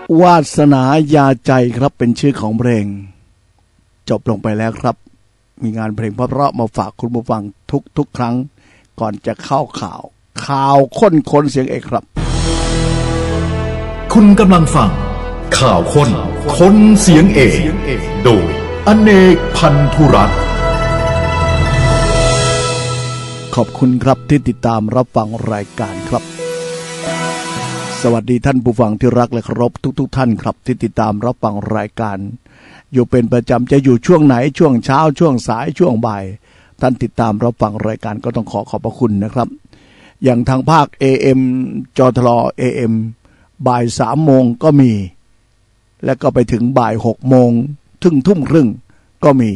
วาสนายาใจครับเป็นชื่อของเพลงจบลงไปแล้วครับมีงานเพลงเพราะๆมาฝากคุณผู้ฟังทุกครั้งก่อนจะเข้าข่าวค้นเสียงเอกครับคุณกำลังฟังข่าวค้นเสียงเอกโดยอเนกพันธุรัตน์ขอบคุณครับที่ติดตามรับฟังรายการครับสวัสดีท่านผู้ฟังที่รักและเคารพทุกท่านครับที่ติดตามรับฟังรายการอยู่เป็นประจำจะอยู่ช่วงไหนช่วงเช้าช่วงสายช่วงบ่ายท่านติดตามรับฟังรายการก็ต้องขอบพระคุณนะครับอย่างทางภาค AM จทล AM บ่าย 3 โมงก็มีแล้วก็ไปถึงบ่าย 6 โมงถึงทุ่มครึ่งก็มี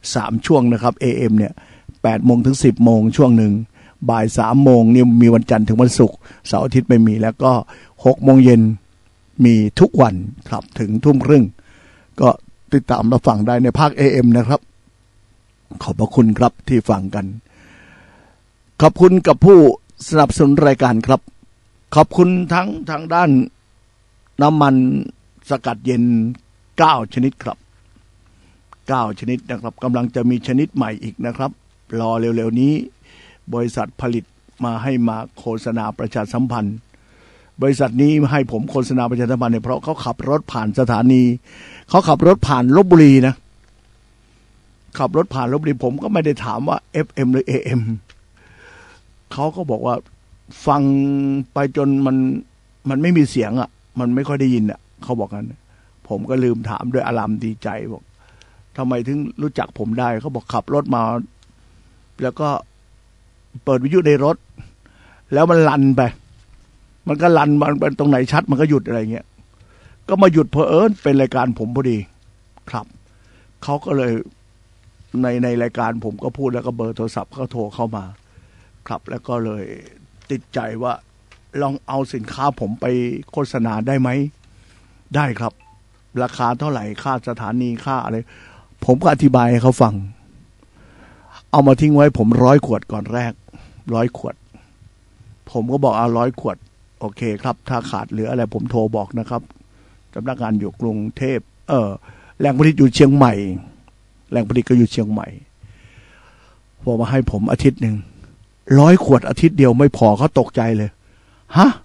3ช่วงนะครับ AM เนี่ย8 โมงถึง 10 โมงช่วงหนึ่งบ่าย 3 โมงนี่มีวันจันทร์ถึงวันศุกร์เสาร์อาทิตย์ไม่มีแล้วก็6 โมงเย็นมีทุกวันครับถึงทุ่มครึ่งก็ติดตามรับฟังได้ในภาค AM นะครับขอบพระคุณครับที่ฟังกันขอบคุณกับผู้สนับสนุนรายการครับขอบคุณทั้งทางด้านน้ำมันสกัดเย็น9ชนิดครับ9ชนิดนะครับกำลังจะมีชนิดใหม่อีกนะครับรอเร็วๆนี้บริษัทผลิตมาให้มาโฆษณาประชาสัมพันธ์บริษัทนี้ให้ผมโฆษณาประชาสัมพันธ์เนี่ยเพราะเขาขับรถผ่านสถานีเขาขับรถผ่านลพบุรีนะขับรถผ่านลพบุรีผมก็ไม่ได้ถามว่า FM หรือ AM เขาก็บอกว่าฟังไปจนมันไม่มีเสียงอ่ะมันไม่ค่อยได้ยินอ่ะเขาบอกกันผมก็ลืมถามด้วยอารมณ์ดีใจบอกทำไมถึงรู้จักผมได้เขาบอกขับรถมาแล้วก็เปิดวิทยุในรถแล้วมันลันไปมันก็ลันมันตรงไหนชัดมันก็หยุดอะไรเงี้ยก็มาหยุดเพอเป็นรายการผมพอดีครับเขาก็เลยในรายการผมก็พูดแล้วก็เบอร์โทรศัพท์เขาโทรเข้ามาครับแล้วก็เลยติดใจว่าลองเอาสินค้าผมไปโฆษณาได้ไหมได้ครับราคาเท่าไหร่ค่าสถานีค่าอะไรผมก็อธิบายให้เขาฟังเอามาทิ้งไว้ผม100 ขวดก่อนแรก100 ขวดผมก็บอกเอา100 ขวดโอเคครับถ้าขาดเหลืออะไรผมโทรบอกนะครับสำนักงานอยู่กรุงเทพแหล่งผลิตอยู่เชียงใหม่แหล่งผลิตก็อยู่เชียงใหม่พอมาให้ผมอาทิตย์หนึ่ง100 ขวดอาทิตย์เดียวไม่พอเขาตกใจเลยฮะ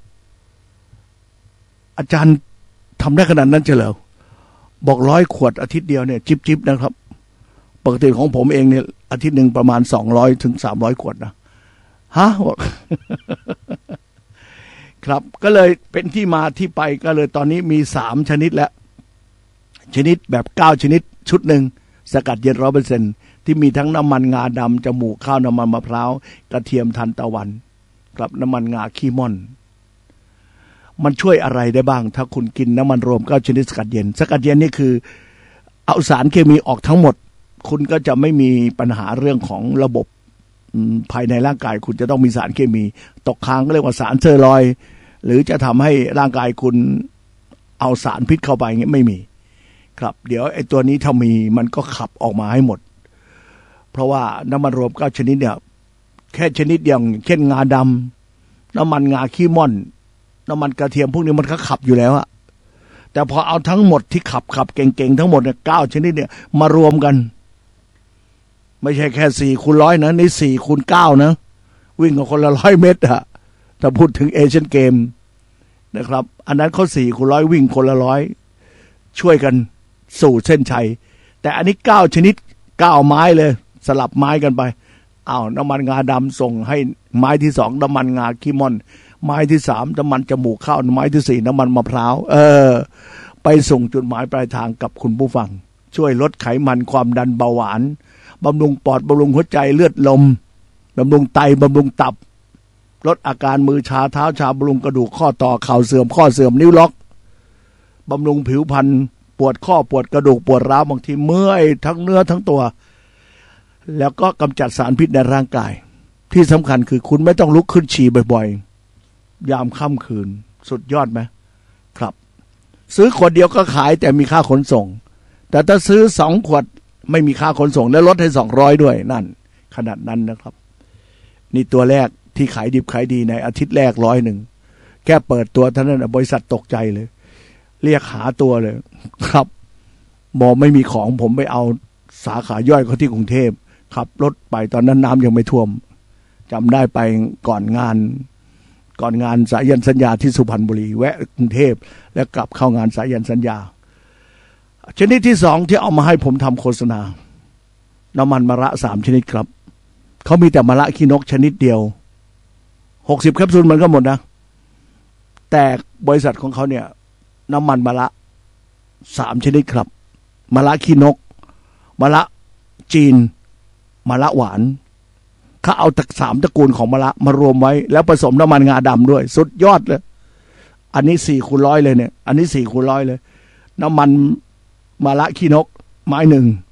อาจารย์ทำได้ขนาดนั้นเฉลยบอก100 ขวดอาทิตย์เดียวเนี่ยจิบนะครับปกติของผมเองเนี่ยอาทิตย์หนึ่งประมาณ200 ถึง 300 ขวดนะฮะ ครับก็เลยเป็นที่มาที่ไปก็เลยตอนนี้มี3ชนิดแล้วชนิดแบบ9ชนิดชุดหนึ่งสกัดเย็น 100% ที่มีทั้งน้ำมันงาดำจมูกข้าวน้ำมันมะพร้าวกระเทียมทันตะวันกับน้ำมันงาขี้ม่อนมันช่วยอะไรได้บ้างถ้าคุณกินน้ำมันรวม9ชนิดสกัดเย็นนี่คือเอาสารเคมีออกทั้งหมดคุณก็จะไม่มีปัญหาเรื่องของระบบภายในร่างกายคุณจะต้องมีสารเคมีตกค้างก็เรียกว่าสารสเตอรอยด์หรือจะทำให้ร่างกายคุณเอาสารพิษเข้าไปเงี้ยไม่มีครับเดี๋ยวไอ้ตัวนี้ถ้ามีมันก็ขับออกมาให้หมดเพราะว่าน้ำมันรวม9ชนิดเนี่ยแค่ชนิดอย่างเช่นงาดำน้ำมันงาขี้ม่อนน้ำมันกระเทียมพวกนี้มันก็ขับอยู่แล้วอะแต่พอเอาทั้งหมดที่ขับเก่งๆทั้งหมดเนี่ย9ชนิดเนี่ยมารวมกันไม่ใช่แค่4 คูณ 100นะนี่4 คูณ 9นะวิ่งกันคนละ100 เมตรอะถ้าพูดถึงเอเชียนเกมนะครับอันนั้นเขา4 คูณ 100วิ่งคนละ100ช่วยกันสู่เส้นชัยแต่อันนี้9ชนิด9ไม้เลยสลับไม้กันไปน้ำมันงาดำส่งให้ไม้ที่2น้ำมันงาขี้ม่อนไม้ที่3น้ำมันจมูกข้าวไม้ที่4น้ำมันมะพร้าวไปส่งจุดหมายปลายทางกับคุณผู้ฟังช่วยลดไขมันความดันเบาหวานบำรุงปอดบำรุงหัวใจเลือดลมบำรุงไตบำรุงตับลดอาการมือชาเท้าชาบำรุงกระดูกข้อต่อเข่าเสื่อมข้อเสื่อมนิ้วล็อกบำรุงผิวพรรณปวดข้อปวดกระดูกปวดร้าวบางทีเมื่อยทั้งเนื้อทั้งตัวแล้วก็กำจัดสารพิษในร่างกายที่สำคัญคือคุณไม่ต้องลุกขึ้นฉี่บ่อยๆยามค่ำคืนสุดยอดไหมครับซื้อขวดเดียวก็ขายแต่มีค่าขนส่งแต่ถ้าซื้อ2 ขวดไม่มีค่าขนส่งและลดให้200ด้วยนั่นขนาดนั้นนะครับนี่ตัวแรกที่ขายดิบขายดีในอาทิตย์แรก100แค่เปิดตัวเท่านั้นบริษัทตกใจเลยเรียกหาตัวเลยครับบอกไม่มีของผมไปเอาสาขาย่อยเขาที่กรุงเทพขับรถไปตอนนั้นน้ำยังไม่ท่วมจำได้ไปก่อนงานสายันสัญญาที่สุพรรณบุรีแวะกรุงเทพแล้วกลับเข้างานสายันสัญญาชนิดที่สองที่เอามาให้ผมทำโฆษณาน้ำมันมะระ3 ชนิดครับเขามีแต่มะระขี้นกชนิดเดียว60 แคปซูลมันก็หมดนะแต่บริษัทของเขาเนี่ยน้ำมันมะระ3 ชนิดครับมะระขี้นกมะระจีนมะระหวานเขาเอา3 ตระกูลของมะระมารวมไว้แล้วผสมน้ำมันงาดำด้วยสุดยอดเลยอันนี้4x100เลยเนี่ยอันนี้4x100เลยน้ำมันมะระขี้นกไม้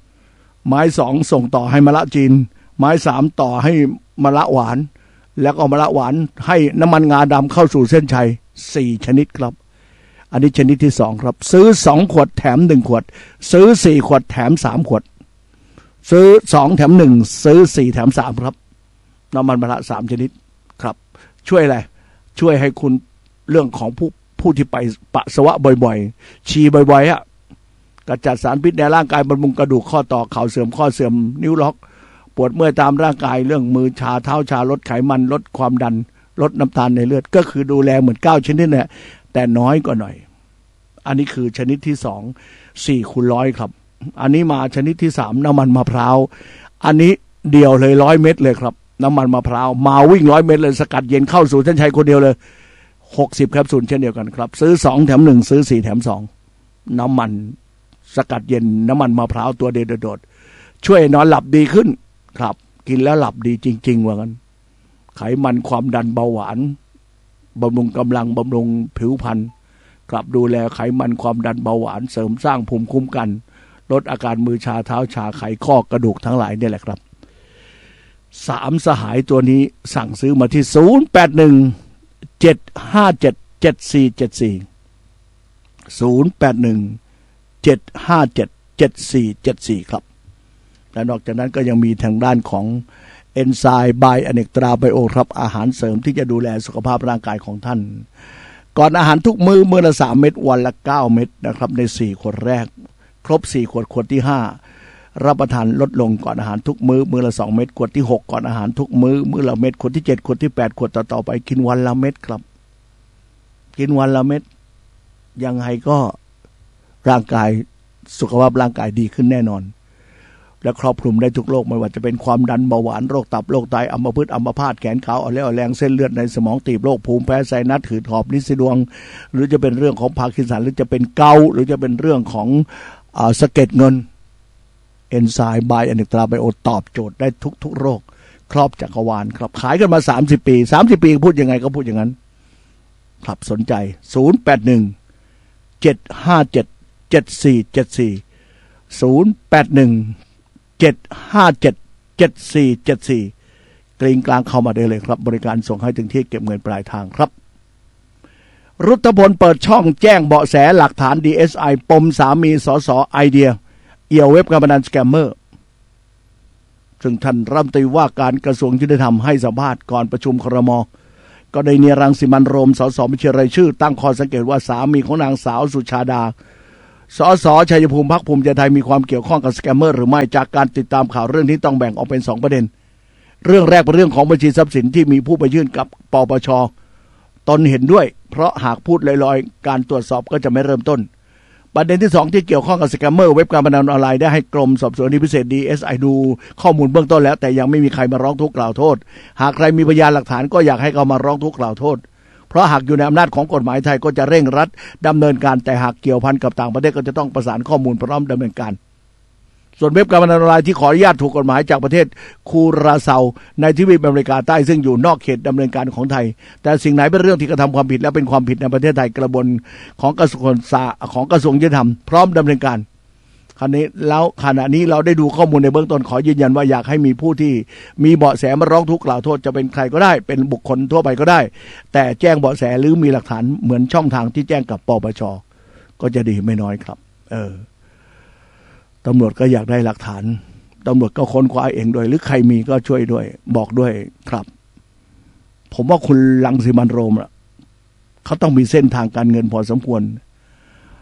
1ไม้2ส่งต่อให้มะระจีนไม้3ต่อให้มะระหวานแล้วก็มะระหวานให้น้ำมันงาดำเข้าสู่เส้นชัย4 ชนิดครับอันนี้ชนิดที่2ครับซื้อ2 ขวดแถม1 ขวดซื้อ4 ขวดแถม3 ขวดซื้อ2 แถม1ซื้อ4 แถม3ครับน้ำมันมะระ3 ชนิดครับช่วยอะไรช่วยให้คุณเรื่องของผู้ที่ไปปัสสาวะบ่อยๆฉี่บ่อยๆกระจัดสารพิษในร่างกายบำรุงกระดูกข้อต่อเข่าเสื่อมข้อเสื่อมนิ้วล็อกปวดเมื่อยตามร่างกายเรื่องมือชาเท้าชาลดไขมันลดความดันลดน้ำตาลในเลือดก็คือดูแลเหมือน9 ชนิดเนี่ยแต่น้อยกว่าหน่อยอันนี้คือชนิดที่2 4x100ครับอันนี้มาชนิดที่3น้ำมันมะพร้าวอันนี้เดี่ยวเลย100 เม็ดเลยครับน้ำมันมะพร้าวมาวิ่ง100 เม็ดเลยสกัดเย็นเข้าสู่เส้นชัยคนเดียวเลย60 แคปซูลเช่นเดียวกันครับซื้อ2 แถม1ซื้อ4 แถม2น้ำมันสกัดเย็นน้ำมันมะพร้าวตัวเดียวโดดช่วยนอนหลับดีขึ้นครับกินแล้วหลับดีจริงๆว่ากันไขมันความดันเบาหวานบำรุงกำลังบำรุงผิวพรรณกลับดูแลไขมันความดันเบาหวานเสริมสร้างภูมิคุ้มกันลดอาการมือชาเท้าชาไขข้อกระดูกทั้งหลายนี่แหละครับ3 สหายตัวนี้สั่งซื้อมาที่0817577474 ครับและนอกจากนั้นก็ยังมีทางด้านของเอนไซม์ไบอเนกตราไบโอครับอาหารเสริมที่จะดูแลสุขภาพร่างกายของท่านก่อนอาหารทุกมื้อละ3 เม็ดวันละ9 เม็ดนะครับใน4 ขวดแรกครบ4 ขวดขวดที่5รับประทานลดลงก่อนอาหารทุกมื้อละ2 เม็ดขวดที่6ก่อนอาหารทุกมื้อละเม็ดขวดที่7ขวดที่8ขวดต่อไปกินวันละเม็ดครับกินวันละเม็ดยังไงก็ร่างกายสุขภาพร่างกายดีขึ้นแน่นอนและครอบคลุมได้ทุกโรคไม่ว่าจะเป็นความดันเบาหวานโรคตับโรคไตอัมพฤกษ์อัมพาตแขนขาวอ่อนแรงเส้นเลือดในสมองตีบโรคภูมิแพ้ไซนัสหืดหอบลิ้นดวงหรือจะเป็นเรื่องของพาร์กินสันหรือจะเป็นเกาต์หรือจะเป็นเรื่องของสะเก็ดเงินเอนไซม์ไบอเนกตราไบโอตอบโจทย์ได้ทุกโรคครอบจักรวาลครับขายกันมา30 ปีพูดยังไงก็พูดอย่างนั้นครับสนใจ0817577474 กลิ่งกลางเข้ามาได้เลยครับบริการส่งให้ถึงที่เก็บเงินปลายทางครับรุทธพลเปิดช่องแจ้งเบาะแสหลักฐาน DSI ปมสามีสสไอเดียเอี่ยวเว็บการพนันสแกมเมอร์ซึ่งท่านรัฐมนตรีว่าการกระทรวงยุติธรรมให้สัมภาษณ์ก่อนประชุมครม.ก็ได้เนียรังสิมันต์โรมสสบัญชีรายชื่อตั้งข้อสังเกตว่าสามีของนางสาวสุชาดาสสชัยภูมิพรรคภูมิใจไทยมีความเกี่ยวข้องกับสแกมเมอร์หรือไม่จากการติดตามข่าวเรื่องนี้ต้องแบ่งออกเป็น2 ประเด็นเรื่องแรกเป็นเรื่องของบัญชีทรัพย์สินที่มีผู้ไปยื่นกับปปช.ตนเห็นด้วยเพราะหากพูดลอยๆการตรวจสอบก็จะไม่เริ่มต้นประเด็นที่2ที่เกี่ยวข้องกับสแกมเมอร์เว็บการพนันออนไลน์ได้ให้กรมสอบสวนคดีพิเศษ DSI ดูข้อมูลเบื้องต้นแล้วแต่ยังไม่มีใครมาร้องทุกข์กล่าวโทษหากใครมีพยานหลักฐานก็อยากให้เขามาร้องทุกข์กล่าวโทษเพราะหากอยู่ในอำนาจของกฎหมายไทยก็จะเร่งรัดดำเนินการแต่หากเกี่ยวพันกับต่างประเทศก็จะต้องประสานข้อมูลพร้อมดำเนินการส่วนเว็บการพนันออนไลน์ที่ขออนุญาตถูกกฎหมายจากประเทศคูราเซาในทวีปอเมริกาใต้ซึ่งอยู่นอกเขตดำเนินการของไทยแต่สิ่งไหนเป็นเรื่องที่กระทำความผิดและเป็นความผิดในประเทศไทยกระบวนของกระทรวงยุติธรรมพร้อมดำเนินการขณะนี้เราได้ดูข้อมูลในเบื้องต้นขอยืนยันว่าอยากให้มีผู้ที่มีเบาะแสมาร้องทุกข์กล่าวโทษจะเป็นใครก็ได้เป็นบุคคลทั่วไปก็ได้แต่แจ้งเบาะแสหรือมีหลักฐานเหมือนช่องทางที่แจ้งกับปปช.ก็จะดีไม่น้อยครับตำรวจก็อยากได้หลักฐานตำรวจก็ค้นคว้าเองด้วยหรือใครมีก็ช่วยด้วยบอกด้วยครับผมว่าคุณรังสิมันต์โรมเขาต้องมีเส้นทางการเงินพอสมควร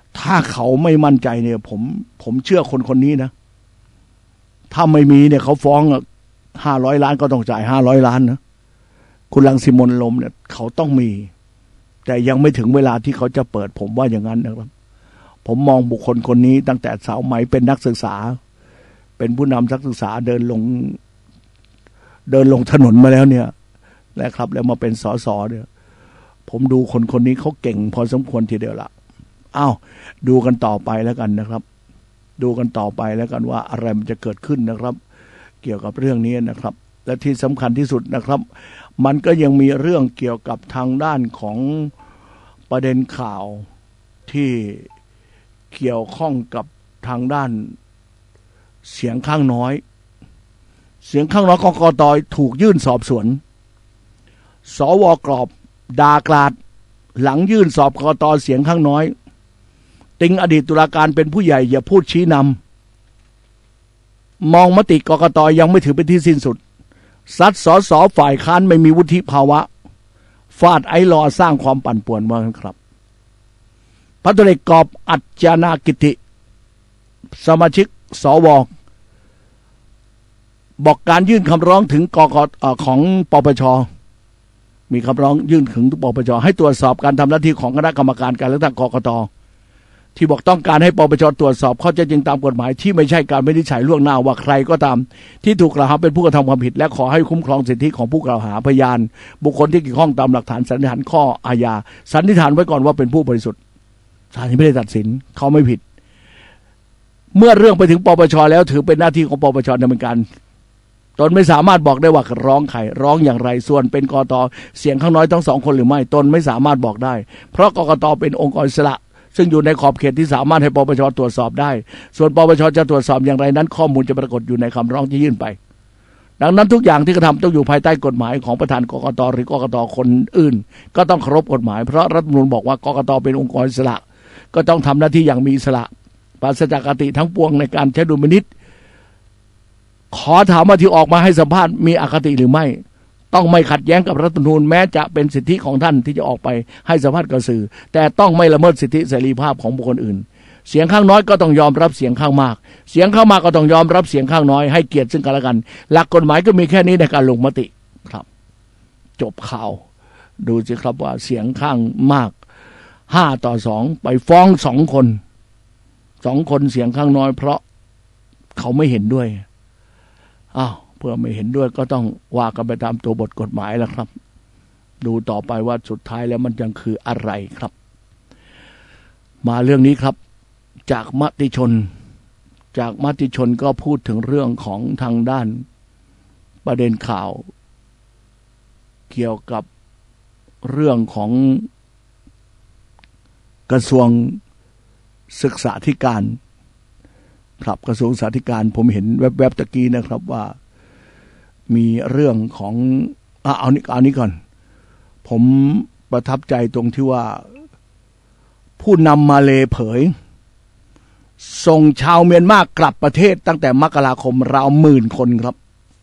ถ้าเขาไม่มั่นใจเนี่ยผมเชื่อคนนี้นะถ้าไม่มีเนี่ยเขาฟ้อง500 ล้านก็ต้องจ่าย500 ล้านนะคุณรังสิมนต์ลมเนี่ยเขาต้องมีแต่ยังไม่ถึงเวลาที่เขาจะเปิดผมว่าอย่างนั้นนะครับผมมองบุคคลคนนี้ตั้งแต่สาวไหมเป็นนักศึกษาเป็นผู้นำนักศึกษาเดินลงถนนมาแล้วเนี่ยนะครับแล้วมาเป็นสสเนี่ยผมดูคนนี้เขาเก่งพอสมควรทีเดียวละอ้าวดูกันต่อไปแล้วกันนะครับดูกันต่อไปแล้วกันว่าอะไรมันจะเกิดขึ้นนะครับเกี่ยวกับเรื่องนี้นะครับและที่สำคัญที่สุดนะครับมันก็ยังมีเรื่องเกี่ยวกับทางด้านของประเด็นข่าวที่เกี่ยวข้องกับทางด้านเสียงข้างน้อยเสียงข้างน้อยกกต.ถูกยื่นสอบสวนสว.กรอบด่ากราดหลังยื่นสอบกกต.เสียงข้างน้อยติงอดีตตุลาการเป็นผู้ใหญ่อย่าพูดชี้นำมองมติกกต.ยังไม่ถือเป็นที่สิ้นสุดซัดสส.ฝ่ายค้านไม่มีวุฒิภาวะฟาดไอลอสร้างความปั่นป่วนมาครับพันตำรวจเอกกอบอัจฉนากิติสมาชิกสว.บอกการยื่นคำร้องถึงกกต.ของปปช.มีคำร้องยื่นถึงปปช.ให้ตรวจสอบการทำหน้าที่ของคณะกรรมการการเลือกตั้งกกต.ที่บอกต้องการให้ปปช.ตรวจสอบข้อเท็จจริงตามกฎหมายที่ไม่ใช่การวินิจฉัยล่วงหน้าว่าใครก็ตามที่ถูกกล่าวหาเป็นผู้กระทำความผิดและขอให้คุ้มครองสิทธิของผู้กล่าวหาพยานบุคคลที่เกี่ยวข้องตามหลักฐานสันนิษฐานข้ออาญาสันนิษฐานไว้ก่อนว่าเป็นผู้บริสุทธิ์ศาลไม่ได้ตัดสินเขาไม่ผิดเมื่อเรื่องไปถึงปปช.แล้วถือเป็นหน้าที่ของปปช.ดำเนินการตนไม่สามารถบอกได้ว่าร้องใครร้องอย่างไรส่วนเป็นกกต.เสียงข้างน้อยทั้ง2 คนหรือไม่ตนไม่สามารถบอกได้เพราะกกต.เป็นองค์กรอิสระซึ่งอยู่ในขอบเขตที่สามารถให้ปปช.ตรวจสอบได้ส่วนปปช.จะตรวจสอบอย่างไรนั้นข้อมูลจะปรากฏอยู่ในคำร้องที่ยื่นไปดังนั้นทุกอย่างที่กระทำต้องอยู่ภายใต้กฎหมายของประธานกกต.หรือกกต.คนอื่นก็ต้องเคารพกฎหมายเพราะรัฐธรรมนูญบอกว่ากกต.เป็นองค์กรอิสระก็ต้องทำหน้าที่อย่างมีอิสระปราศจากอคติทั้งปวงในการใช้ดุลพินิจขอถามว่าที่ออกมาให้สัมภาษณ์มีอคติหรือไม่ต้องไม่ขัดแย้งกับรัฐธรรมนูญแม้จะเป็นสิทธิของท่านที่จะออกไปให้สัมภาษณ์กับสื่อแต่ต้องไม่ละเมิดสิทธิเสรีภาพของบุคคลอื่นเสียงข้างน้อยก็ต้องยอมรับเสียงข้างมากเสียงข้างมากก็ต้องยอมรับเสียงข้างน้อยให้เกียรติซึ่งกันและกันหลักกฎหมายก็มีแค่นี้ในการลงมติครับจบข่าวดูสิครับว่าเสียงข้างมาก5-2ไปฟ้อง2 คนเสียงข้างน้อยเพราะเขาไม่เห็นด้วยอ้าวเพื่อไม่เห็นด้วยก็ต้องว่ากันไปตามตัวบทกฎหมายแล้วครับดูต่อไปว่าสุดท้ายแล้วมันยังคืออะไรครับมาเรื่องนี้ครับจากมติชนก็พูดถึงเรื่องของทางด้านประเด็นข่าวเกี่ยวกับเรื่องของกระทรวงศึกษาธิการครับกระทรวงศึกษาธิการผมเห็นแวบๆตะกี้นะครับว่ามีเรื่องของเอานี้ก่อนผมประทับใจตรงที่ว่าผู้นำมาเลเผยส่งชาวเมียนมากลับประเทศตั้งแต่มกราคมราว10,000 คนครับ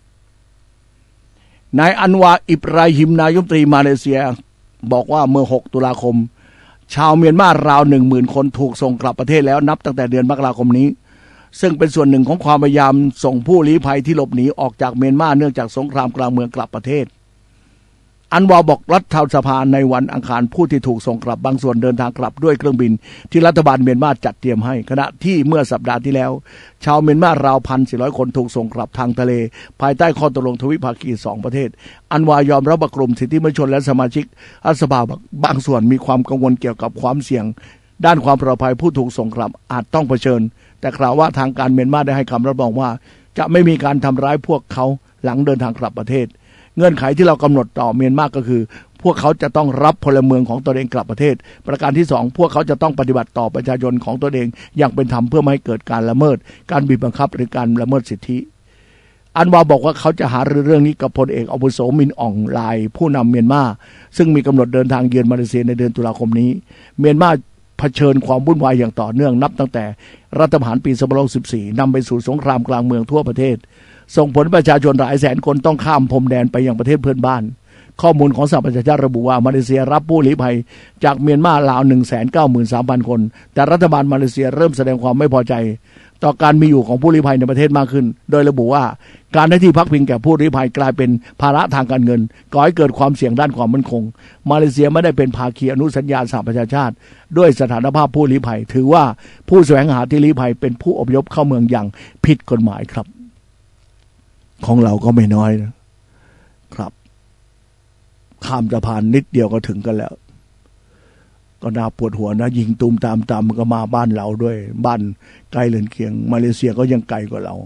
นายอันวาอิบราฮิมนายกรัฐมนตรีมาเลเซียบอกว่าเมื่อ6 ตุลาคมชาวเมียนมาราว 10,000 คนถูกส่งกลับประเทศแล้วนับตั้งแต่เดือนมกราคมนี้ซึ่งเป็นส่วนหนึ่งของความพยายามส่งผู้ลี้ภัยที่หลบหนีออกจากเมียนมาเนื่องจากสงครามกลางเมืองกลับประเทศอันวาบอกรัฐสภาในวันอังคารผู้ที่ถูกส่งกลับบางส่วนเดินทางกลับด้วยเครื่องบินที่รัฐบาลเมียนมาจัดเตรียมให้ขณะที่เมื่อสัปดาห์ที่แล้วชาวเมียนมาราว 1,400 คนถูกส่งกลับทางทะเลภายใต้ข้อตกลงทวิภาคี2 ประเทศอันวายอมรับว่ากลุ่มสิทธิมนุษยชนและสมาชิกรัฐสภาบางส่วนมีความกังวลเกี่ยวกับความเสี่ยงด้านความปลอดภัยผู้ถูกส่งกลับอาจต้องเผชิญแต่กล่าวว่าทางการเมียนมาได้ให้คำรับรองว่าจะไม่มีการทำร้ายพวกเขาหลังเดินทางกลับประเทศเงื่อนไขที่เรากำหนดต่อเมียนมาก็คือพวกเขาจะต้องรับพลเมืองของตนเองกลับประเทศประการที่2พวกเขาจะต้องปฏิบัติต่อประชาชนของตนเองอย่างเป็นธรรมเพื่อไม่ให้เกิดการละเมิดการบีบบังคับหรือการละเมิดสิทธิอันวาบอกว่าเขาจะหารือเรื่องนี้กับพลเอกอาวุโสมินอ่องไลน์ผู้นำเมียนมาซึ่งมีกำหนดเดินทางเยือนมาเลเซียในเดือนตุลาคมนี้เมียนมาเผชิญความวุ่นวายอย่างต่อเนื่องนับตั้งแต่รัฐประหารปี2564นำไปสู่สงครามกลางเมืองทั่วประเทศส่งผลประชาชนหลายแสนคนต้องข้ามพรมแดนไปยังประเทศเพื่อนบ้านข้อมูลของสหประชาชาติระบุว่ามาเลเซียรับผู้ลี้ภัยจากเมียนมาราว 193,000 คนแต่รัฐบาลมาเลเซียเริ่มแสดงความไม่พอใจต่อการมีอยู่ของผู้ลี้ภัยในประเทศมากขึ้นโดยระบุว่าการให้ที่พักพิงแก่ผู้ลี้ภัยกลายเป็นภาระทางการเงินก่อให้เกิดความเสี่ยงด้านความมั่นคงมาเลเซียไม่ได้เป็นภาคีอนุสัญญาสหประชาชาติด้วยสถานภาพผู้ลี้ภัยถือว่าผู้แสวงหาที่ลี้ภัยเป็นผู้อพยพเข้าเมืองอย่างผิดกฎหมายครับของเราก็ไม่น้อยนะครับข้ามสะพานนิดเดียวก็ถึงกันแล้วก็น่าปวดหัวนะยิงตูมตามมันก็มาบ้านเราด้วยบ้านใกล้เรือนเคียงมาเลเซียก็ยังไกลกว่าเรา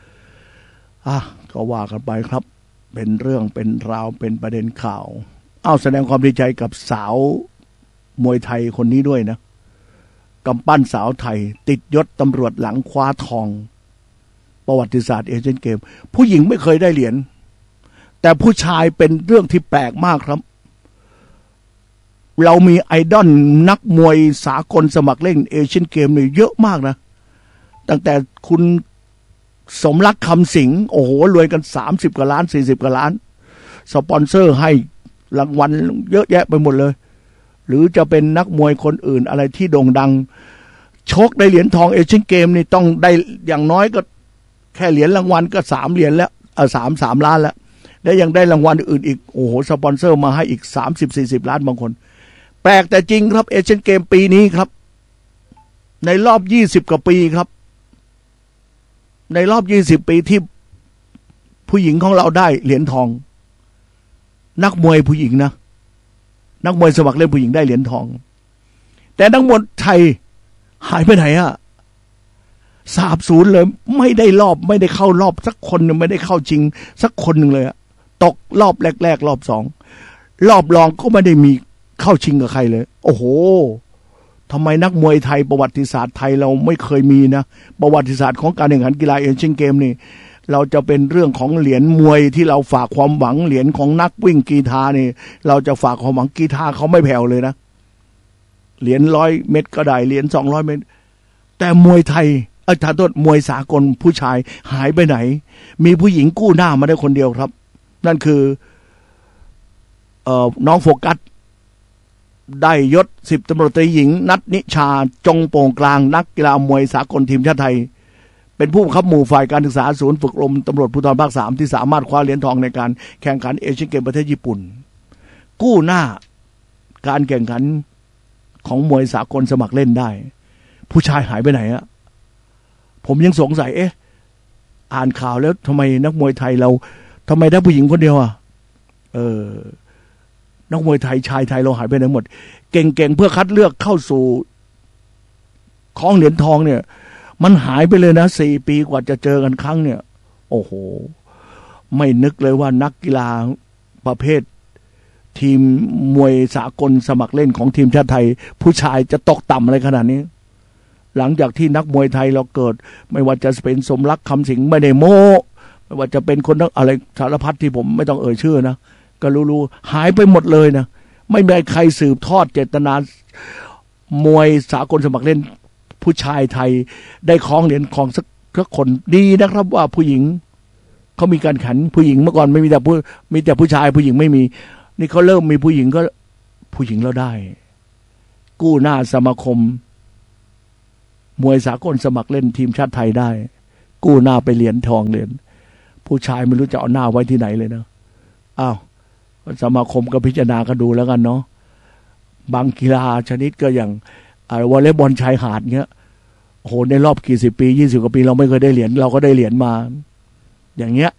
ก็ว่ากันไปครับเป็นเรื่องเป็นราวเป็นประเด็นข่าวแสดงความดีใจกับสาวมวยไทยคนนี้ด้วยนะกำปั้นสาวไทยติดยศตำรวจหลังคว้าทองประวัติศาสตร์เอเชียนเกมผู้หญิงไม่เคยได้เหรียญแต่ผู้ชายเป็นเรื่องที่แปลกมากครับเรามีไอดอลนักมวยสากลสมัครเล่นเอเชียนเกมเนี่ยเยอะมากนะตั้งแต่คุณสมรักคำสิงห์โอ้โหรวยกัน30 กว่าล้าน40 กว่าล้านสปอนเซอร์ให้รางวัลเยอะแยะไปหมดเลยหรือจะเป็นนักมวยคนอื่นอะไรที่โด่งดังชกได้เหรียญทองเอเชียนเกมนี่ต้องได้อย่างน้อยก็แค่เหรียญรางวัลก็3 เหรียญแล้ว3 ล้านแล้วและยังได้รางวัลอื่นอีกโอ้โหสปอนเซอร์มาให้อีก30-40 ล้านบางคนแปลกแต่จริงครับเอเชียนเกมปีนี้ครับในรอบ20 กว่าปีครับในรอบ20 ปีที่ผู้หญิงของเราได้เหรียญทองนักมวยผู้หญิงนะนักมวยสมัครเล่นผู้หญิงได้เหรียญทองแต่นักมวยไทยหายไปไหนสาบสูญเลยไม่ได้รอบไม่ได้เข้ารอบสักคนนึงไม่ได้เข้าจริงสักคนหนึ่งเลยตกรอบแรกรอบ2รอบรองก็ไม่ได้มีเข้าชิงกับใครเลยโอ้โหทำไมนักมวยไทยประวัติศาสตร์ไทยเราไม่เคยมีนะประวัติศาสตร์ของการแข่งขันกีฬาเอเชียนเกมนี่เราจะเป็นเรื่องของเหรียญมวยที่เราฝากความหวังเหรียญของนักวิ่งกีฬานี่เราจะฝากความหวังกีฬาเขาไม่แผ่วเลยนะเหรียญ100 เมตรก็ได้เหรียญ200 เมตรแต่มวยไทยถ้าโทษมวยสากลผู้ชายหายไปไหนมีผู้หญิงกู้หน้ามาได้คนเดียวครับนั่นคือน้องโฟกัสได้ยศ10 ตำรวจตรีหญิงนัทนิชาจงโป่งกลางนักกีฬามวยสากลทีมชาติไทยเป็นผู้บังคับหมู่ฝ่ายการศึกษาศูนย์ฝึกอบรมตำรวจภูธรภาค3ที่สามารถคว้าเหรียญทองในการแข่งขันเอเชียนเกมประเทศญี่ปุ่นกู้หน้าการแข่งขันของมวยสากลสมัครเล่นได้ผู้ชายหายไปไหนผมยังสงสัยอ่านข่าวแล้วทำไมนักมวยไทยเราทำไมได้ผู้หญิงคนเดียวนักมวยไทยชายไทยเราหายไปไหนหมดเก่งๆเพื่อคัดเลือกเข้าสู่ครองเหรียญทองเนี่ยมันหายไปเลยนะ4 ปีกว่าจะเจอกันครั้งเนี่ยโอ้โหไม่นึกเลยว่านักกีฬาประเภททีมมวยสากลสมัครเล่นของทีมชาติไทยผู้ชายจะตกต่ำอะไรขนาดนี้หลังจากที่นักมวยไทยเราเกิดไม่ว่าจะเป็นสมรักคำสิงห์ไม่ได้โม้ไม่ว่าจะเป็นคนนักอะไรสารพัดที่ผมไม่ต้องเอ่ยชื่อนะก็รู้หายไปหมดเลยนะไม่มีใครสืบทอดเจตนามวยสากลสมัครเล่นผู้ชายไทยได้ครองเหรียญของสักคนดีนะครับว่าผู้หญิงเขามีการขันผู้หญิงเมื่อก่อนไม่มีแต่ผู้ชายผู้หญิงไม่มีนี่เขาเริ่มมีผู้หญิงก็ผู้หญิงเราได้กู้หน้าสมาคมมวยสากลสมัครเล่นทีมชาติไทยได้กู้หน้าไปเหรียญทองเหรียญผู้ชายไม่รู้จะเอาหน้าไว้ที่ไหนเลยนะสมาคมก็พิจารณากันดูแล้วกันเนาะบางกีฬาชนิดก็อย่างวอลเลย์บอลชายหาดเงี้ยโอ้โหในรอบกี่10 ปี20 กว่าปีเราไม่เคยได้เหรียญเราก็ได้เหรียญมาอย่างเงี้ย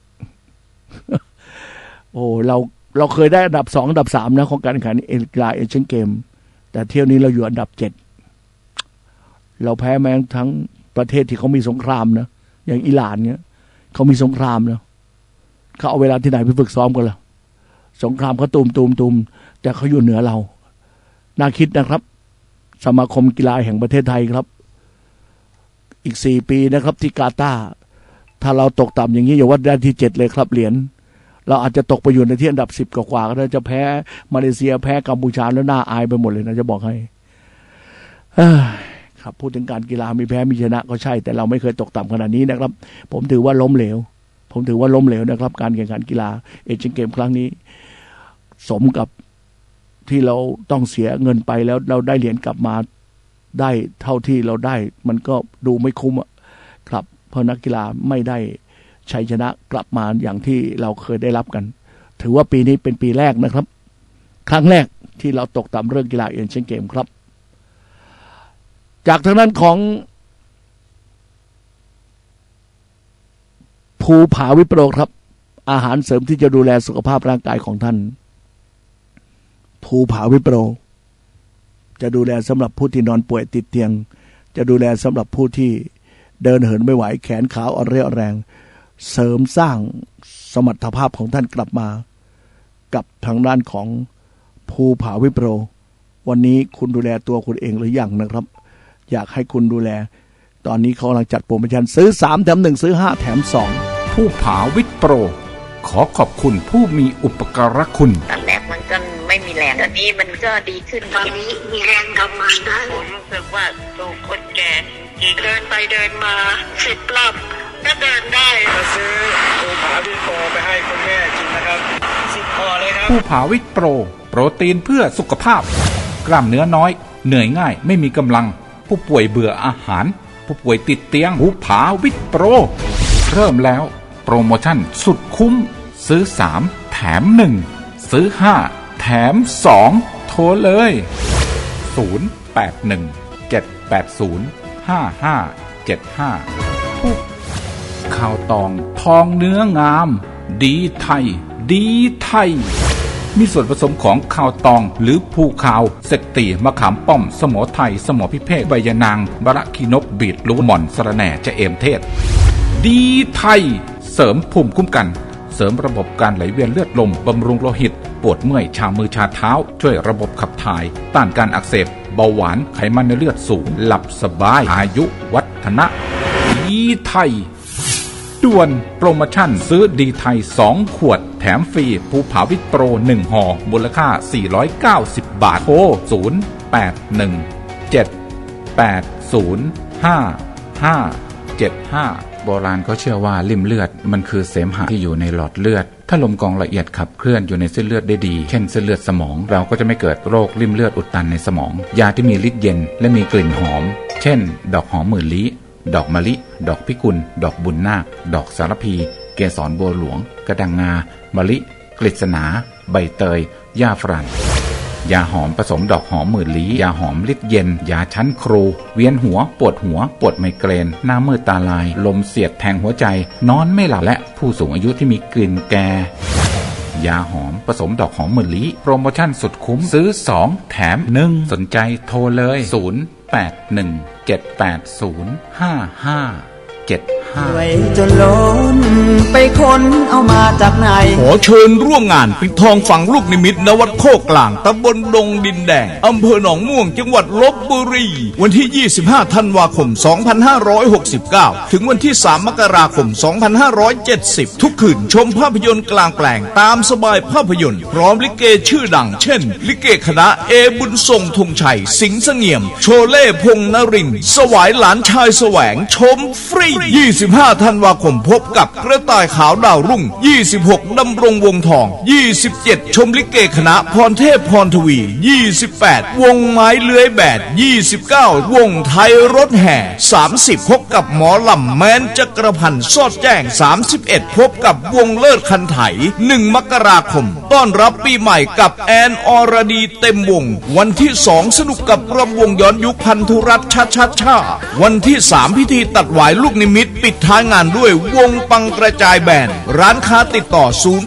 โอ้เราเคยได้อันดับ2อันดับ3นะของการแข่งขันกีฬาเอเชียนเกมแต่เที่ยวนี้เราอยู่อันดับ7เราแพ้แม้ทั้งประเทศที่เขามีสงครามนะอย่างอิหร่านเงี้ยเขามีสงครามนะเขาเอาเวลาที่ไหนไปฝึกซ้อมกันล่ะสงครามเขาตูมแต่เขาอยู่เหนือเราน่าคิดนะครับสมาคมกีฬาแห่งประเทศไทยครับอีก4 ปีนะครับที่กาตาร์ถ้าเราตกต่ำอย่างนี้อย่าว่าได้ที่7เลยครับเหรียญเราอาจจะตกไปอยู่ในที่อันดับ10กว่าก็ได้จะแพ้มาเลเซียแพ้กัมพูชาแล้วน่าอายไปหมดเลยนะจะบอกให้ครับพูดถึงการกีฬามีแพ้มีชนะก็ใช่แต่เราไม่เคยตกต่ำขนาดนี้นะครับผมถือว่าล้มเหลวนะครับการแข่งขันกีฬาเอเชียนเกมครั้งนี้สมกับที่เราต้องเสียเงินไปแล้วเราได้เหรียญกลับมาได้เท่าที่เราได้มันก็ดูไม่คุ้มครับเพราะนักกีฬาไม่ได้ชัยชนะกลับมาอย่างที่เราเคยได้รับกันถือว่าปีนี้เป็นปีแรกนะครับครั้งแรกที่เราตกต่ำเรื่องกีฬาเอเชียนเกมครับจากทางนั้นของภูผาวิปโรครับอาหารเสริมที่จะดูแลสุขภาพร่างกายของท่านภูผาวิปโรจะดูแลสำหรับผู้ที่นอนป่วยติดเตียงจะดูแลสำหรับผู้ที่เดินเหินไม่ไหวแขนขาอ่อนเรี่ยวแรงเสริมสร้างสมรรถภาพของท่านกลับมากับทางด้านของภูผาวิปโรวันนี้คุณดูแลตัวคุณเองหรือยังนะครับอยากให้คุณดูแลตอนนี้เขากำลังจัดโปรโมชั่นซื้อ3แถม1ซื้อ5แถม2 ภูผาวิปโรขอขอบคุณผู้มีอุปการะคุณตอนแรกมันก็ไม่มีแรงตอนนี้มันก็ดีขึ้นตอนนี้มีแรงทำงานได้ผมรู้สึกว่าตัวคนแก่เดินไปเดินมา10 รอบก็เดินได้มาซื้อภูผาวิปโรไปให้คุณแม่กินนะครับ10 ห่อเลยครับภูผาวิปโรโปรตีนเพื่อสุขภาพกล้ามเนื้อน้อยเหนื่อยง่ายไม่มีกำลังผู้ป่วยเบื่ออาหารผู้ป่วยติดเตียงภูผาวิปโรเริ่มแล้วโปรโมชั่นสุดคุ้มซื้อ3แถม1ซื้อ5แถม2โทรเลย0817805575ข้าวตองทองเนื้องามดีไทยดีไทยมีส่วนผสมของข้าวตองหรือภูขาวเสกตีมะขามป้อมสมอไทยสมอพิเภกใบยะนางบะระขีนกบีดลูกหม่อนสะระแหน่จะเอมเทศดีไทยเสริมภูมิคุ้มกันเสริมระบบการไหลเวียนเลือดลมบำรุงโลหิตปวดเมื่อยชามือชาเท้าช่วยระบบขับถ่ายต้านการอักเสบเบาหวานไขมันในเลือดสูงหลับสบายอายุวัฒนะดีไทยด่วนโปรโมชั่นซื้อดีไทย2ขวดแถมฟรีภูผาวิปโร1ห่อมูลค่า490 บาทโทร0817805575โบราณเขาเชื่อว่าลิ่มเลือดมันคือเสมหะที่อยู่ในหลอดเลือดถ้าลมกรองละเอียดขับเคลื่อนอยู่ในเส้นเลือดได้ดีเช่นเส้นเลือดสมองเราก็จะไม่เกิดโรคลิ่มเลือดอุดตันในสมองยาที่มีฤทธิ์เย็นและมีกลิ่นหอมเช่นดอกหอมหมื่นลี้ดอกมะลิดอกพิกุลดอกบุญนาคดอกสารพีเกสรบัวหลวงกระดังงามะลิกฤษณาใบเตยหญ้าฝรั่งยาหอมผสมดอกหอมหมื่นลี้ยาหอมฤทธิ์เย็นยาชั้นครูเวียนหัวปวดไมเกรนหน้ามืดตาลายลมเสียดแทงหัวใจนอนไม่หลับและผู้สูงอายุที่มีกลิ่นแก่ยาหอมผสมดอกหอมหมื่นลี้โปรโมชั่นสุดคุ้มซื้อ2แถม1สนใจโทรเลย0817805575 รวยจนล้นไปค้นเอามาจากไหนขอเชิญร่วมงานปิดทองฝังลูกนิมิตณวัดโคกกลางตำบลดงดินแดงอำเภอหนองม่วงจังหวัดลพบุรีวันที่25ธันวาคม2569ถึงวันที่3มกราคม2570ทุกคืนชมภาพยนตร์กลางแปลงตามสบายภาพยนตร์พร้อมลิเกชื่อดังเช่นลิเกคณะเอบุญทรงธงชัยสิงห์เสงี่ยมโชเล่พงษ์นรินทร์สวายหลานชายแสวงชมฟรี25ธันวาคมพบกับกระต่ายขาวดาวรุ่ง26ดำรงวงทอง27ชมลิเกคณะพรเทพพรทวี28วงไม้เลื้อยแบด29วงไทยรถแห่30พบกับหมอลำแม้นจักรพันธ์สอดแจ้ง31พบกับวงเลิศคันไถ1มกราคมต้อนรับปีใหม่กับแอนอรดีเต็มวงวันที่2สนุกกับรำวงย้อนยุคพันธุรัตน์ชาวันที่3พิธีตัดหวายลูกนิมิตปิดท้ายงานด้วยวงปังกระจายแบนด์ร้านค้าติดต่อ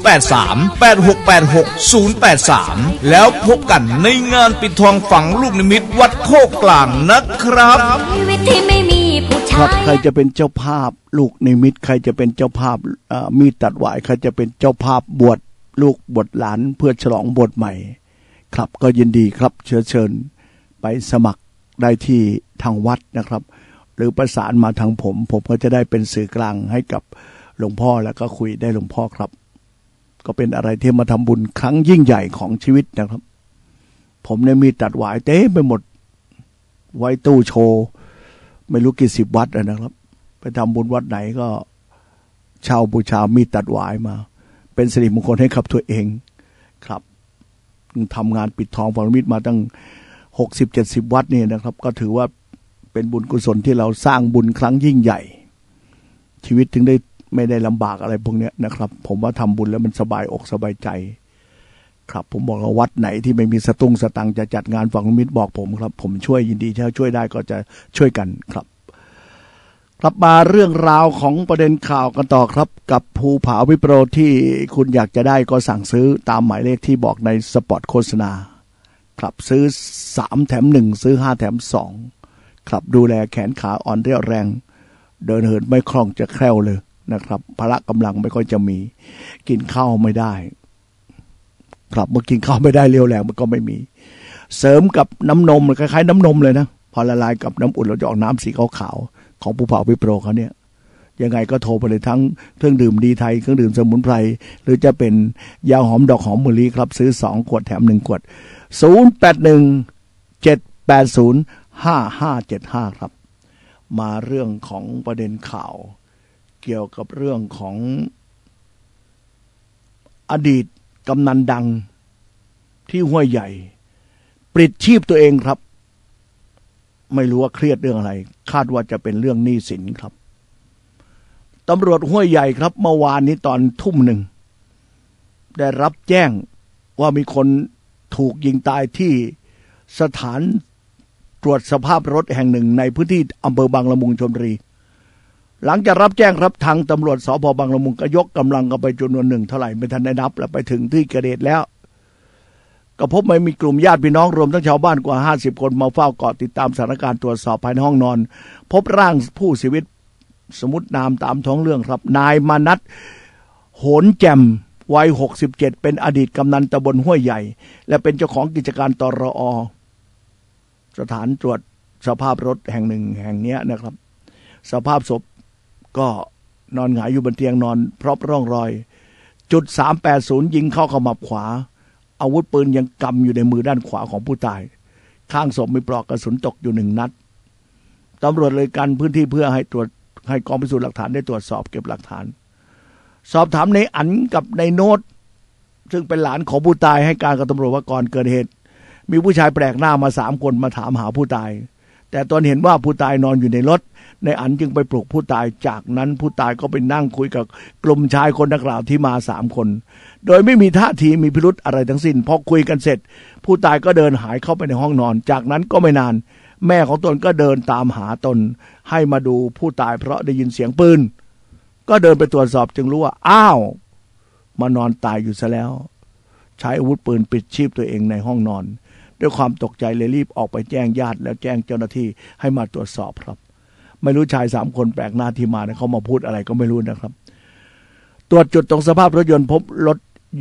0838686083แล้วพบกันในงานปิดทองฝังลูกนิมิตวัดโคกกลางนะครับครับใครจะเป็นเจ้าภาพลูกนิมิตใครจะเป็นเจ้าภาพมีตัดหวายใครจะเป็นเจ้าภาพบวชลูกบวชหลานเพื่อฉลองบวชใหม่ครับก็ยินดีครับเชิญไปสมัครได้ที่ทางวัดนะครับหรือประสานมาทางผมก็จะได้เป็นสื่อกลางให้กับหลวงพ่อแล้วก็คุยได้หลวงพ่อครับก็เป็นอะไรที่มาทำบุญครั้งยิ่งใหญ่ของชีวิตนะครับผมเนี่ยมีตัดหวายเต็มไปหมดไว้ตู้โชว์ไม่รู้กี่สิบวัดนะครับไปทำบุญวัดไหนก็เช่าบูชามีตัดหวายมาเป็นสิริมงคลให้กับตัวเองครับทำงานปิดทองฝังลูกนิมิตมาตั้ง60-70 วัดนี่นะครับก็ถือว่าเป็นบุญกุศลที่เราสร้างบุญครั้งยิ่งใหญ่ชีวิตถึงได้ไม่ได้ลำบากอะไรพวกนี้นะครับผมว่าทำบุญแล้วมันสบายอกสบายใจครับผมบอกว่าวัดไหนที่ไม่มีสตุ้งสตังจะจัดงานฝังลูกนิมิตบอกผมครับผมช่วยยินดีถ้าช่วยได้ก็จะช่วยกันครับกลับมาเรื่องราวของประเด็นข่าวกันต่อครับกับภูผาวิโปรที่คุณอยากจะได้ก็สั่งซื้อตามหมายเลขที่บอกในสปอตโฆษณาครับซื้อ3แถม1ซื้อ5แถม2ครับดูแลแขนขาอ่อนเรี่ยวแรงเดินเหินไม่คล่องจะแคล่วเลยนะครับพละกำลังไม่ค่อยจะมีกินข้าวไม่ได้ครับเมื่อกินข้าวไม่ได้เรี่ยวแรงมันก็ไม่มีเสริมกับน้ำนมคล้ายๆน้ำนมเลยนะพอละลายกับน้ำอุ่นเราจะออกน้ำสีขาวๆของภูผาวิโปรเขาเนี่ยยังไงก็โทรไปเลยทั้งเครื่องดื่มดีไทยเครื่องดื่มสมุนไพรหรือจะเป็นยาหอมดอกหอมมะลิครับซื้อ2ขวดแถม1ขวด0817805575ครับมาเรื่องของประเด็นข่าวเกี่ยวกับเรื่องของอดีตกำนันดังที่ห้วยใหญ่ปลิดชีพตัวเองครับไม่รู้ว่าเครียดเรื่องอะไรคาดว่าจะเป็นเรื่องหนี้สินครับตำรวจห้วยใหญ่ครับเมื่อวานนี้ตอน 19:00 นได้รับแจ้งว่ามีคนถูกยิงตายที่สถานตรวจสภาพรถแห่งหนึ่งในพื้นที่อำเภอบางละมุงชลบุรีหลังจากรับแจ้งครับทางตำรวจสภ.บางละมุงก็ยกกำลังกันไปจำนวนหนึ่งเท่าไหร่ไม่ทันได้นับแล้วไปถึงที่เกิดเหตุแล้วก็พบไม่มีกลุ่มญาติพี่น้องรวมทั้งชาวบ้านกว่า50คนมาเฝ้าเกาะติดตามสถานการณ์ตรวจสอบภายในห้องนอนพบร่างผู้เสียชีวิตสมมุตินามตามท้องเรื่องครับนายมานัทโหนแจ่มวัย67เป็นอดีตกำนันตำบลห้วยใหญ่และเป็นเจ้าของกิจการตรอ.สถานตรวจสภาพรถแห่งหนึ่งแห่งนี้นะครับสภาพศพก็นอนหงายอยู่บนเตียงนอนพร้อมร่องรอย.380ยิงเข้าขมับขวาอาวุธปืนยังกำอยู่ในมือด้านขวาของผู้ตายข้างศพมีปลอกกระสุนตกอยู่1 นัดตำรวจเลยกันพื้นที่เพื่อให้กองพิสูจน์หลักฐานได้ตรวจสอบเก็บหลักฐานสอบถามในอันกับในโน้ตซึ่งเป็นหลานของผู้ตายให้การกับตำรวจว่าก่อนเกิดเหตุมีผู้ชายแปลกหน้ามา3 คนมาถามหาผู้ตายแต่ตอนเห็นว่าผู้ตายนอนอยู่ในรถในอันจึงไปปลุกผู้ตายจากนั้นผู้ตายก็ไปนั่งคุยกับกลุ่มชายคนดังกล่าวที่มา3 คนโดยไม่มีท่าทีมีพิรุธอะไรทั้งสิ้นพอคุยกันเสร็จผู้ตายก็เดินหายเข้าไปในห้องนอนจากนั้นก็ไม่นานแม่ของตนก็เดินตามหาตนให้มาดูผู้ตายเพราะได้ยินเสียงปืนก็เดินไปตรวจสอบจึงรู้ว่าอ้าวมานอนตายอยู่ซะแล้วใช้อาวุธปืนปิดชีพตัวเองในห้องนอนด้วยความตกใจเลยรีบออกไปแจ้งญาติแล้วแจ้งเจ้าหน้าที่ให้มาตรวจสอบครับไม่รู้ชาย3 คนแปลกหน้าที่มาเนี่ยเขามาพูดอะไรก็ไม่รู้นะครับตรวจจุดตรงสภาพรถยนต์พบรถ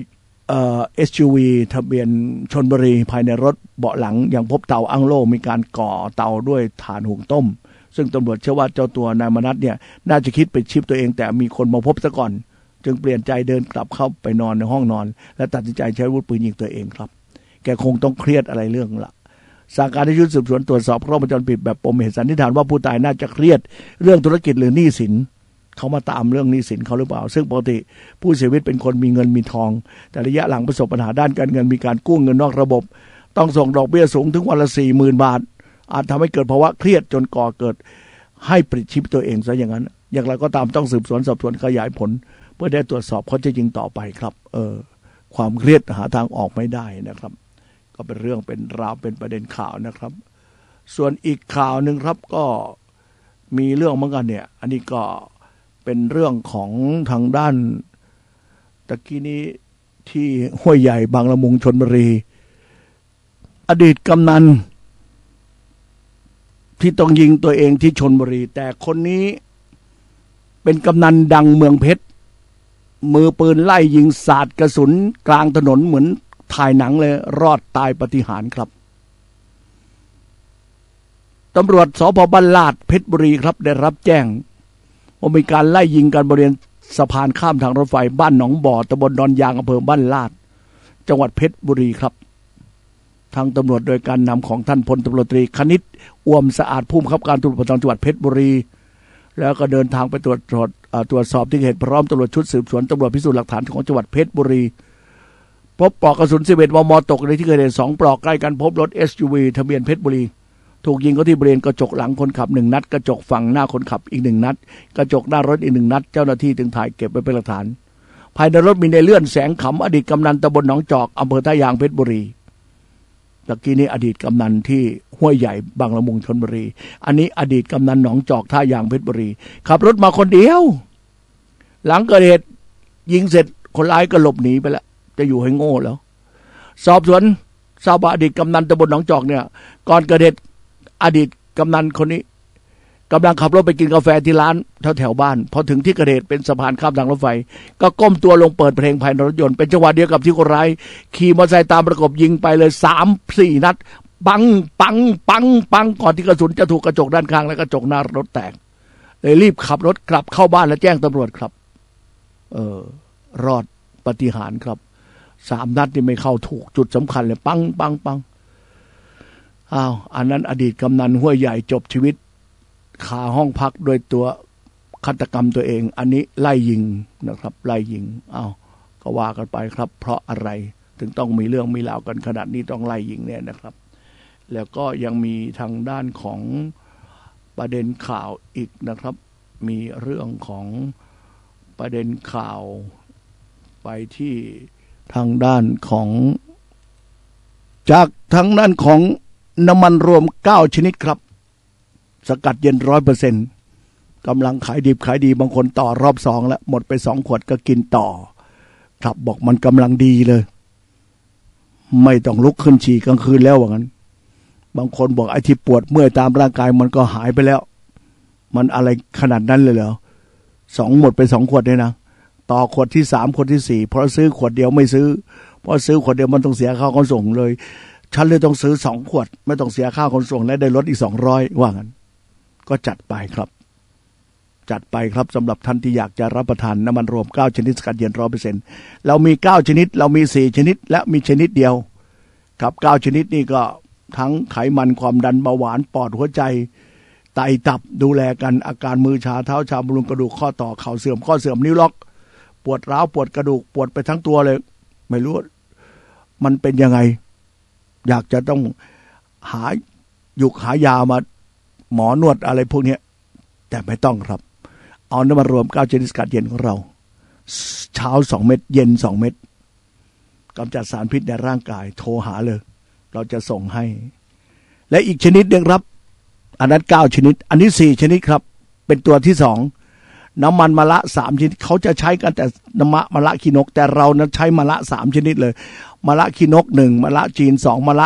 SUV ทะเบียนชลบุรีภายในรถเบาะหลังยังพบเตาอั้งโล่มีการก่อเตาด้วยถ่านหุงต้มซึ่งตำรวจเชื่อว่าเจ้าตัวนายมนัสเนี่ยน่าจะคิดเป็นชีพตัวเองแต่มีคนมาพบซะก่อนจึงเปลี่ยนใจเดินกลับเข้าไปนอนในห้องนอนและตัดสินใจใช้อาวุธปืนยิงตัวเองครับแกคงต้องเครียดอะไรเรื่องละสั่งการให้ชุดสืบสวนตรวจสอบกล้องวงจรปิดแบบปมเหตุสันนิษฐานว่าผู้ตายน่าจะเครียดเรื่องธุรกิจหรือหนี้สินเขามาตามเรื่องหนี้สินเขาหรือเปล่าซึ่งปกติผู้เสียชีวิตเป็นคนมีเงินมีทองแต่ระยะหลังประสบปัญหาด้านการเงินมีการกู้เงินนอกระบบต้องส่งดอกเบี้ยสูงถึงวันละ 40,000 บาทอาจทำให้เกิดภาวะเครียดจนก่อเกิดให้ปลิดชีพตัวเองซะอย่างนั้นอย่างไรก็ตามต้องสืบสวนสอบสวนขยายผลเพื่อได้ตรวจสอบข้อเท็จจริงต่อไปครับความเครียดหาทางออกไม่ได้นะครับก็เป็นเรื่องเป็นราวเป็นประเด็นข่าวนะครับส่วนอีกข่าวหนึ่งครับก็มีเรื่องเหมือนกันเนี่ยอันนี้ก็เป็นเรื่องของทางด้านตะกี้นี้ที่ห้วยใหญ่บางละมุงชลบุรีอดีตกำนันที่ต้องยิงตัวเองที่ชลบุรีแต่คนนี้เป็นกำนันดังเมืองเพชรมือปืนไล่ยิงสาดกระสุนกลางถนนเหมือนถ่ายหนังเลยรอดตายปาฏิหาริย์ครับตำรวจสภ.บ้านลาดเพชรบุรีครับได้รับแจ้งว่ามีการไล่ยิงกันบริเวณสะพานข้ามทางรถไฟบ้านหนองบ่อตำบลดอนยางอำเภอบ้านลาดจังหวัดเพชรบุรีครับทางตำรวจโดยการนำของท่านพลตำรวจตรีคณิตอ่วมสะอาดผู้บังคับการตำรวจภูธรจังหวัดเพชรบุรีแล้วก็เดินทางไปตรวจสอบที่เกิดเหตุพร้อมตำรวจชุดสืบสวนตำรวจพิสูจน์หลักฐานของจังหวัดเพชรบุรีพบปลอกกระสุน11 มม.ตกในที่เกิดเหตุ2 ปลอกใกล้กันพบรถ SUV ทะเบียนเพชรบุรีถูกยิงเข้าที่บริเวณกระจกหลังคนขับ1 นัดกระจกฝั่งหน้าคนขับอีก1 นัดกระจกหน้ารถอีก1 นัดเจ้าหน้าที่จึงถ่ายเก็บไว้เป็นหลักฐานภายในรถมีนายเลื่อนแสงขำอดีตกำนันตำบลหนองจอกอำเภอท่ายางเพชรบุรีตะกี้นี้อดีตกำนันที่ห้วยใหญ่บางละมุงชลบุรีอันนี้อดีตกำนันหนองจอกท่ายางเพชรบุรีขับรถมาคนเดียวหลังเกิดเหตุยิงเสร็จคนร้ายก็หลบหนีไปแล้วจะอยู่ให้โง่แล้วสอบสวนทราบว่าอดีตกำนันตำบลหนองจอกเนี่ยก่อนเกิดเหตุอดีตกำนันคนนี้กำลังขับรถไปกินกาแฟที่ร้านแถวบ้านพอถึงที่เกิดเหตุเป็นสะพานข้ามทางรถไฟก็ก้มตัวลงเปิดเพลงภายในรถยนต์เป็นจังหวะเดียวกับที่คนร้ายขี่มอเตอร์ไซค์ตามประกบยิงไปเลย 3-4 นัดปังปังปังปังก่อนที่กระสุนจะถูกกระจกด้านข้างและกระจกหน้ารถแตกเลยรีบขับรถกลับเข้าบ้านและแจ้งตำรวจครับรอดปาฏิหาริย์ครับ3 นัดที่ไม่เข้าถูกจุดสำคัญเลยปังปังปังอันนั้นอดีตกำนันห้วยใหญ่จบชีวิตคาห้องพักโดยตัวฆาตกรรมตัวเองอันนี้ไล่ยิงนะครับไล่ยิงก็ว่ากันไปครับเพราะอะไรถึงต้องมีเรื่องมีราวกันขนาดนี้ต้องไล่ยิงเนี่ยนะครับแล้วก็ยังมีทางด้านของประเด็นข่าวอีกนะครับมีเรื่องของประเด็นข่าวไปที่ทางด้านของจากทางด้านของน้ำมันรวม9 ชนิดครับสกัดเย็น 100% กำลังขายดิบขายดีบางคนต่อรอบ2แล้วหมดไป2 ขวดก็กินต่อครับบอกมันกำลังดีเลยไม่ต้องลุกขึ้นฉี่กลางคืนแล้วว่างั้นบางคนบอกไอ้ที่ปวดเมื่อยตามร่างกายมันก็หายไปแล้วมันอะไรขนาดนั้นเลยเหรอหมดไป2 ขวดเลยนะต่อขวดที่3ขวดที่4เพราะซื้อขวดเดียวไม่ซื้อเพราะซื้อขวดเดียวมันต้องเสียค่าขนส่งเลยฉันเลยต้องซื้อ2 ขวดไม่ต้องเสียค่าขนส่งและได้ลดอีก200ว่างั้นก็จัดไปครับสำหรับท่านที่อยากจะรับประทานน้ำมันรวม9 ชนิดสกัดเย็น 100% เรามี9 ชนิดเรามี4 ชนิดและมีชนิดเดียวครับ9 ชนิดนี่ก็ทั้งไขมันความดันเบาหวานปอดหัวใจไตตับดูแลกันอาการมือชาเท้าชาบำรุงกระดูกข้อต่อเข่าเสื่อมข้อเสื่อมนิ้วล็อกปวดร้าวปวดกระดูกปวดไปทั้งตัวเลยไม่รู้มันเป็นยังไงอยากจะต้องหายามาหมอนวดอะไรพวกนี้แต่ไม่ต้องครับเอาน้ำมันรวม9 ชนิดสกัดเย็นของเราเช้า2 เม็ดเย็น2 เม็ดกำจัดสารพิษในร่างกายโทรหาเลยเราจะส่งให้และอีกชนิดนึงครับอันนั้น9 ชนิดอันนี้4 ชนิดครับเป็นตัวที่2น้ำมันมะละ3 ชนิดเขาจะใช้กันแต่น้ำมะละขี้นกแต่เรานั้นใช้มะละ3 ชนิดเลยมะละขี้นก1มะละจีน2มะละ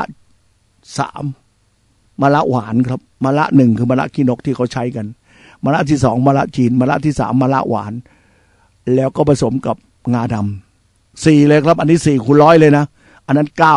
3มะละหวานครับมะละ1คือมะละขี้นกที่เขาใช้กันมะละที่2มะละจีนมะละที่3มะละหวานแล้วก็ผสมกับงาดำ4เลยครับอันนี้4 คูณ 100เลยนะอันนั้น9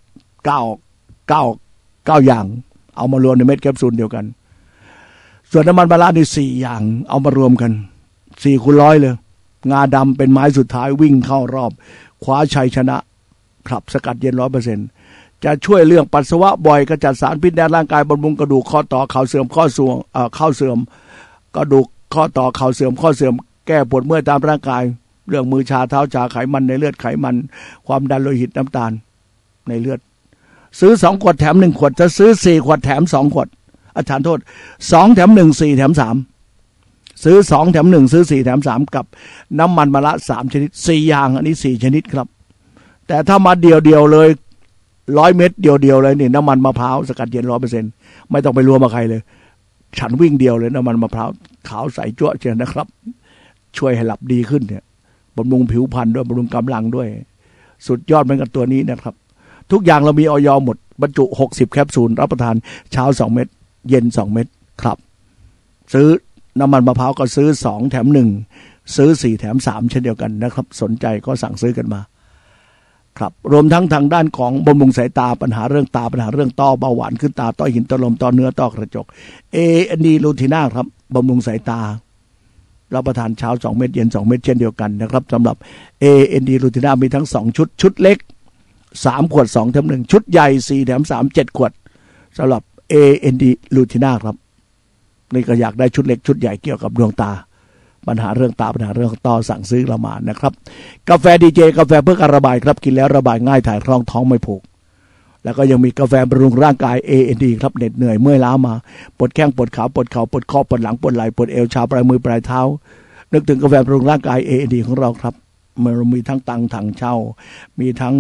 อย่างเอามารวมในเม็ดแคปซูลเดียวกันส่วนน้ำมันมะละนี่4 อย่างเอามารวมกัน4 คูณ 100เลยงาดำเป็นไม้สุดท้ายวิ่งเข้ารอบคว้าชัยชนะครับสกัดเย็น 100% จะช่วยเรื่องปัสสาวะบ่อยกระจัดสารพิษในร่างกายบำรุงกระดูกข้อต่อเข่าเสื่อมข้อเสื่อมกระดูกข้อต่อเข่าเสื่อมแก้ปวดเมื่อยตามร่างกายเรื่องมือชาเท้าชาไขมันในเลือดไขมันความดันโลหิตน้ำตาลในเลือดซื้อ2 ขวดแถม1 ขวดจะซื้อ4 ขวดแถม2 ขวดอาจารย์โทษ2 แถม 1 4 แถม 3ซื้อ2 แถม 1ซื้อ4 แถม 3กับน้ำมันมะละ3 ชนิด4 อย่างอันนี้4 ชนิดครับแต่ถ้ามาเดียวเลย100 เม็ดเดียวเลยนี่น้ำมันมะพร้าวสกัดเย็น 100% ไม่ต้องไปรวมกับใครเลยฉันวิ่งเดียวเลยน้ำมันมะพร้าวขาวใสจั่วเชียวนะครับช่วยให้หลับดีขึ้นเนี่ยบำรุงผิวพรรณด้วยบำรุงกำลังด้วยสุดยอดเหมือนกันตัวนี้นะครับทุกอย่างเรามีอย.หมดบรรจุ60 แคปซูลรับประทานเช้า2 เม็ดเย็น2 เม็ดครับซื้อน้ำมันมะพร้าวก็ซื้อ2 แถม 1ซื้อ4 แถม 3เช่นเดียวกันนะครับสนใจก็สั่งซื้อกันมาครับรวมทั้งทางด้านของบำรุงสายตาปัญหาเรื่องตาปัญหาเรื่องต้อเบาหวานขึ้นตาต้อหินต้อลมต้อเนื้อต้อกระจกAND ลูทีน่าครับบำรุงสายตารับประทานเช้า2 เม็ดเย็น2 เม็ดเช่นเดียวกันนะครับสำหรับ AND ลูทีน่ามีทั้ง2 ชุดเล็ก3 ขวด2 แถม 1ชุดใหญ่4 แถม 3 7 ขวดสำหรับ AND ลูทีน่าครับนี่ก็อยากได้ชุดเล็กชุดใหญ่เกี่ยวกับดวงตาปัญหาเรื่องตาปัญหาเรื่องต้อสั่งซื้อเรามานะครับกาแฟดีเจกาแฟเพื่อการระบายครับกินแล้วระบายง่ายถ่ายคล่องท้องไม่ผูกแล้วก็ยังมีกาแฟบำรุงร่างกาย AND ครับเหน็ดเหนื่อยเมื่อยล้ามาปวดแข้งปวดขาปวดเข่าปวดข้อปวดหลังปวดไหล่ปวดเอวชาปลายมือปลายเท้านึกถึงกาแฟบำรุงร่างกาย AND ของเราครับมันมีทั้งตังถังเช่ามีทั้ง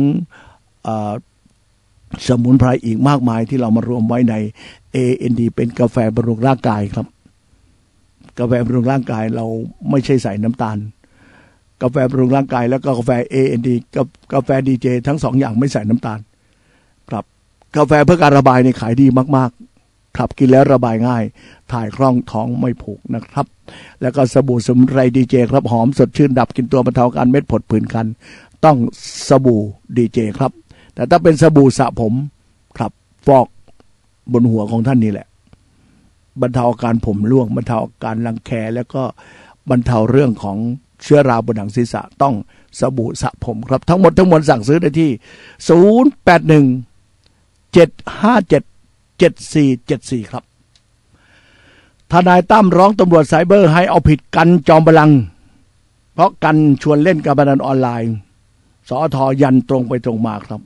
สมุนไพรอีกมากมายที่เรามารวมไว้ใน AND เป็นกาแฟบำรุงร่างกายครับกาแฟบำรุงร่างกายเราไม่ใช่ใส่น้ำตาลกาแฟบำรุงร่างกายแล้วก็กาแฟ AND กับกาแฟดีเจทั้งสองอย่างไม่ใส่น้ำตาลครับกาแฟเพื่อการระบายในขายดีมากๆครับกินแล้วระบายง่ายถ่ายคล่องท้องไม่ผูกนะครับแล้วก็สบู่สมุนไพรดีเจครับหอมสดชื่นดับกลิ่นตัวบรรเทาอาการเม็ดผดผื่นคันต้องสบู่ดีเจครับแต่ถ้าเป็นสบู่สระผมครับฟอกบนหัวของท่านนี่แหละบรรเทาอาการผมร่วงบรรเทาอาการรังแคแล้วก็บรรเทาเรื่องของเชื้อราบนหนังศีรษะต้องสบู่สระผมครับทั้งหมดสั่งซื้อได้ที่0817577474ครับทนายตั้มร้องตำรวจไซเบอร์ให้เอาผิดกันจอมพลังเพราะกันชวนเล่นการพนันออนไลน์สอทยันตรงไปตรงมาครับ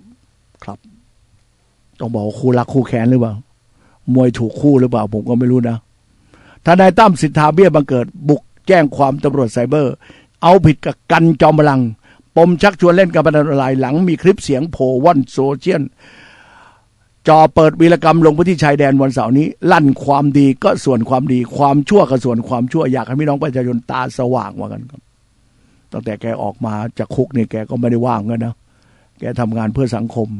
ต้องบอกว่าคู่รักคู่แค้นหรือเปล่ามวยถูกคู่หรือเปล่าผมก็ไม่รู้นะทนายตั้มสิทธาเบี้ยบังเกิดบุกแจ้งความตำรวจไซเบอร์เอาผิดกับกันจอมพลังปมชักชวนเล่นการพนันออนไลน์หลังมีคลิปเสียงโผล่ว่อนโซเชียลจอเปิดวีรกรรมลงพื้นที่ชายแดนวันเสาร์นี้ลั่นความดีก็ส่วนความดีความชั่วก็ส่วนความชั่วอยากให้พี่น้องประชาชนตาสว่างว่ากันครับตั้งแต่แกออกมาจากคุกนี่แกก็ไม่ได้ว่างกันนะแกทำงานเพื่อสังคม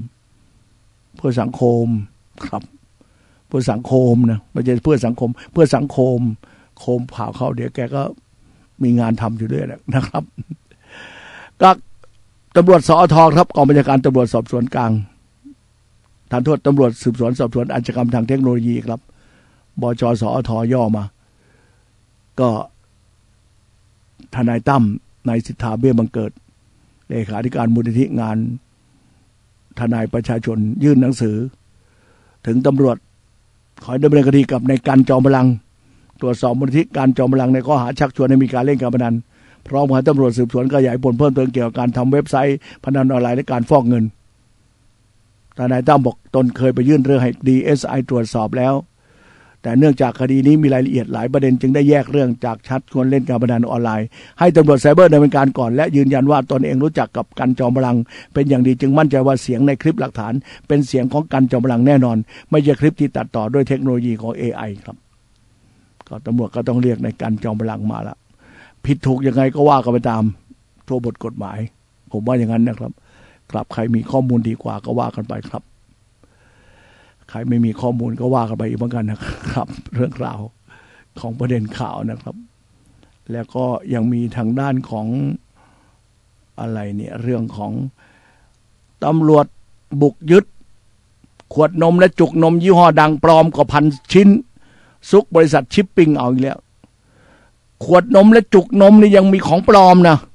ครับเพื่อสังคมนะไม่ใช่เพื่อสังคมเพื่อสังคมโคมผ่าเขาเดี๋ยวแกก็มีงานทำอยู่ด้วยนะครับก็ตำรวจสอทครับกองบัญชาการตำรวจสอบสวนกลางฐานโทษตำรวจสืบสวนสอบสวนอาชญากรรมทางเทคโนโลยีครับบจ.สอท.ย่อมาก็ทนายตั้มนายสิทธาเบี้ยบังเกิดเลขาธิการมูลนิธิงานทนายประชาชนยื่นหนังสือถึงตำรวจขอดำเนินคดีกับในกันจอมพลังตรวจสอบมูลนิธิการจอมพลังในข้อหาชักชวนให้มีการเล่นการพนันพร้อมให้ตำรวจสืบสวนขยายผลเพิ่มเติมเกี่ยวกับการทำเว็บไซต์พนันออนไลน์และการฟอกเงินทนายตั้มบอกตนเคยไปยื่นเรื่องให้ DSI ตรวจสอบแล้วแต่เนื่องจากคดีนี้มีรายละเอียดหลายประเด็นจึงได้แยกเรื่องจากชักชวนเล่นการพนันออนไลน์ให้ตำรวจไซเบอร์ดำเนินการก่อนและยืนยันว่าตนเองรู้จักกับกันจอมพลังเป็นอย่างดีจึงมั่นใจว่าเสียงในคลิปหลักฐานเป็นเสียงของกันจอมพลังแน่นอนไม่ใช่คลิปที่ตัดต่อด้วยเทคโนโลยีของ AI ครับก็ตำรวจก็ต้องเรียกในกันจอมพลังมาละผิดถูกยังไงก็ว่ากันไปตามตัวบทกฎหมายผมว่าอย่างนั้นนะครับครับใครมีข้อมูลดีกว่าก็ว่ากันไปครับใครไม่มีข้อมูลก็ว่ากันไปอีกเหมือนกันนะครับเรื่องราวของประเด็นข่าวนะครับแล้วก็ยังมีทางด้านของอะไรเนี่ยเรื่องของตำรวจบุกยึดขวดนมและจุกนมยี่ห้อดังปลอมกว่า1,000 ชิ้นซุกบริษัทชิปปิ้งเอาอีกแล้วขวดนมและจุกนมนี่ยังมีของปลอมนะ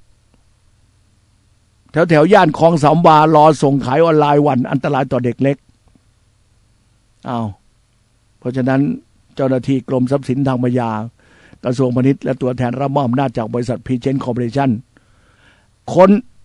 แถวย่านคลองสามวารอส่งขายออนไลน์วันอันตรายต่อเด็กเล็กเพราะฉะนั้นเจ้าหน้าที่กรมทรัพย์สินทางปัญญากระทรวงพาณิชย์และตัวแทนรับมอบอำนาจจากบริษัทพีเจนคอร์ปอเรชั่นคน